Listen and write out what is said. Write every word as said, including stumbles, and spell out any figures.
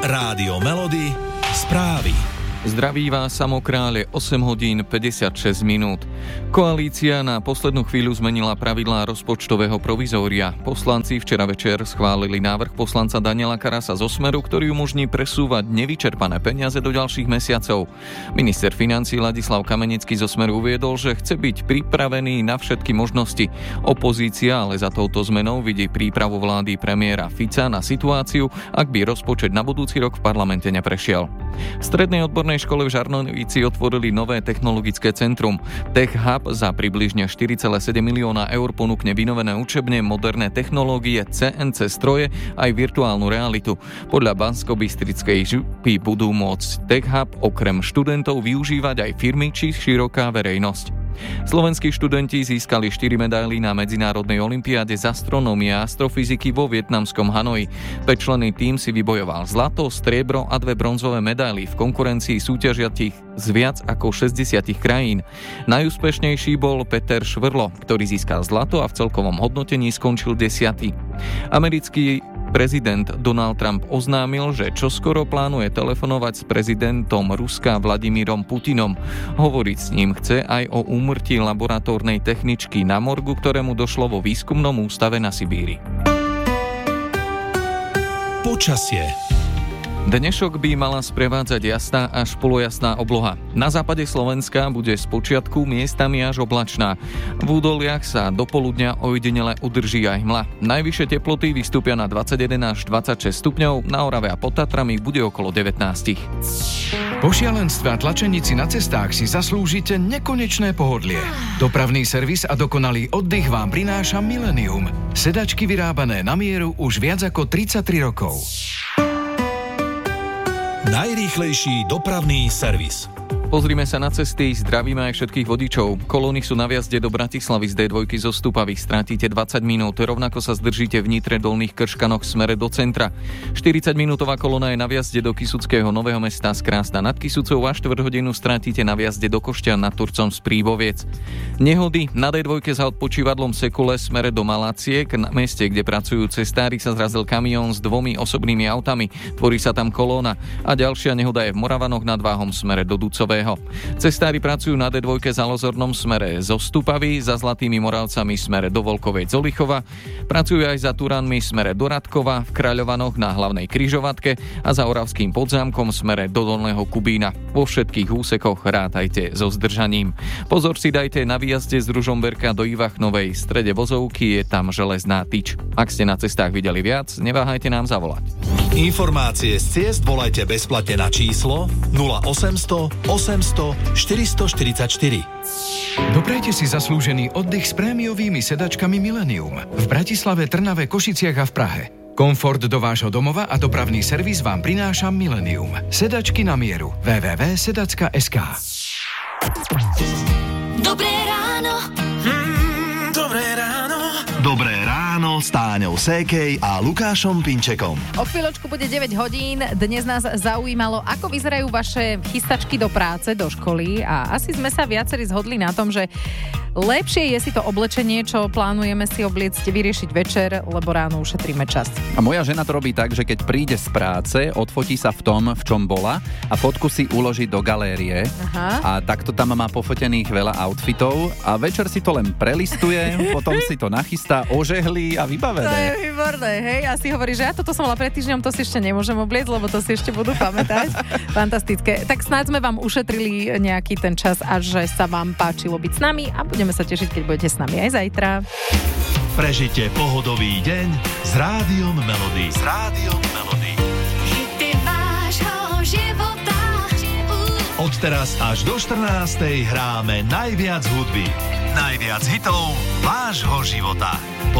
Rádio Melody, správy. Zdraví vás Samokráľ, osem hodín päťdesiatšesť minút. Koalícia na poslednú chvíľu zmenila pravidlá rozpočtového provizória. Poslanci včera večer schválili návrh poslanca Daniela Karasa zo Smeru, ktorý umožní presúvať nevyčerpané peniaze do ďalších mesiacov. Minister financií Ladislav Kamenický zo Smeru uviedol, že chce byť pripravený na všetky možnosti. Opozícia ale za touto zmenou vidí prípravu vlády premiéra Fica na situáciu, ak by rozpočet na budúci rok v parlamente neprešiel. V strednej odbornej škole v Žarnovici otvorili nové technologické centrum. Tech Hub za približne štyri celé sedem milióna eur ponúkne vynovené učebne, moderné technológie, cé en cé stroje aj virtuálnu realitu. Podľa Banskobystrickej župy budú môcť Tech Hub okrem študentov využívať aj firmy či široká verejnosť. Slovenskí študenti získali štyri medaily na medzinárodnej olympiáde z astronómie a astrofyziky vo vietnamskom Hanoji. Päťčlenný tím si vybojoval zlato, striebro a dve bronzové medaily v konkurencii súťažiacich z viac ako šesťdesiat krajín. Najúspešnejší bol Peter Švrlo, ktorý získal zlato a v celkovom hodnotení skončil desiaty. Americký prezident Donald Trump oznámil, že čoskoro plánuje telefonovať s prezidentom Ruska Vladimírom Putinom. Hovoriť s ním chce aj o úmrtí laboratórnej techničky na morgu, ktorému došlo vo výskumnom ústave na Sibíri. Počasie. Dnešok by mala sprevádzať jasná až polojasná obloha. Na západe Slovenska bude spočiatku miestami až oblačná. V údoliach sa do poludňa ojedinele udrží aj hmla. Najvyššie teploty vystúpia na dvadsaťjeden až dvadsaťšesť stupňov, na Orave a pod Tatrami bude okolo devätnásť. Po šialenstve a tlačenici na cestách si zaslúžite nekonečné pohodlie. Dopravný servis a dokonalý oddych vám prináša Millennium. Sedačky vyrábané na mieru už viac ako tridsaťtri rokov. Najrýchlejší dopravný servis. Pozrime sa na cesty, zdravíme aj všetkých vodičov. Kolóny sú na vjazde do Bratislavy z dé dva zo Stupavy, strátite dvadsať minút, rovnako sa zdržíte v Nitre, Dolných Krškanoch smere do centra. štyridsaťminútová kolóna je na vjazde do Kysuckého Nového Mesta z Krásna nad Kysucou a štvrť hodinu strátite na vjazde do Košťan nad Turcom z Príboviec. Nehody na dé dva za odpočívadlom Sekule smere do Malaciek, na mieste, kde pracujú cestári, sa zrazil kamión s dvomi osobnými autami, tvorí sa tam kolóna a ďalšia nehoda je v Moravanoch nad Váhom smere do Ducového. Cestári pracujú na dé dva za Lozornom smere zo Stupavy, za Zlatými Moravcami smere do Volkovej Zolichova, pracujú aj za Turanmi smere do Radkova, v Kráľovanoch na hlavnej križovatke a za Oravským Podzámkom smere do Dolného Kubína. Vo všetkých úsekoch rátajte so zdržaním. Pozor si dajte na výjazde z Ružomberka do Ivachnovej, v strede vozovky je tam železná tyč. Ak ste na cestách videli viac, neváhajte nám zavolať. Informácie z ciest volajte bezplatne na číslo nula osemsto osemsto štyristoštyridsaťštyri. Doprajte si zaslúžený oddych s prémiovými sedačkami Millennium v Bratislave, Trnave, Košiciach a v Prahe. Komfort do vášho domova a dopravný servis vám prináša Millennium. Sedačky na mieru. w w w bodka sedacka bodka es ká. Dobré ráno. Mm, dobré ráno. Dobré ráno s Táňou Sékej a Lukášom Pinčekom. O chvíľočku bude deväť hodín. Dnes nás zaujímalo, ako vyzerajú vaše chystačky do práce, do školy a asi sme sa viacerí zhodli na tom, že lepšie je si to oblečenie, čo plánujeme si obliecť, vyriešiť večer, lebo ráno ušetríme čas. A moja žena to robí tak, že keď príde z práce, odfotí sa v tom, v čom bola a fotku si uloží do galérie. Aha. A takto tam má pofotených veľa outfitov a večer si to len prelistuje, potom si to nachystá, ožehlí a vybavené. To je výborné, hej? A si hovorí, že ja toto som mala pred týždňom, to si ešte nemôžem obliecť, lebo to si ešte budú pamätať. Fantastické. Tak snáď sme vám ušetrili nejaký ten čas a že sa vám páčilo byť s nami a budeme sa tešiť, keď budete s nami aj zajtra. Prežite pohodový deň s Rádiom Melody. S Rádiom Melody. Hity vášho života. Od teraz až do štrnástej hráme najviac hudby. Najviac hitov vášho života.